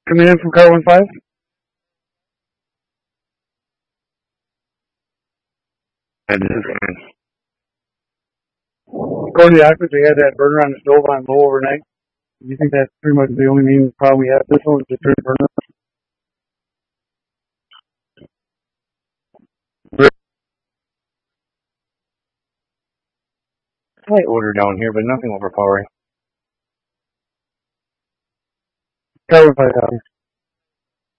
Coming in from car 1-5. And this is going to the office. We had that burner on the stove on low overnight. You think that's pretty much the only main problem we have? This one is the third burner. Slight odor down here, but nothing overpowering. Car 1-5 copies.